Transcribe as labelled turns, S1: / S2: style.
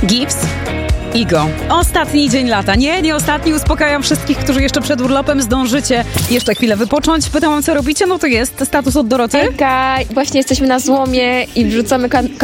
S1: Gibbs, Igo. Ostatni dzień lata. Nie ostatni. Uspokajam wszystkich, którzy jeszcze przed urlopem zdążycie jeszcze chwilę wypocząć. Pytałam, co robicie? No to jest status od Doroty.
S2: Hejka, właśnie jesteśmy na złomie i wrzucamy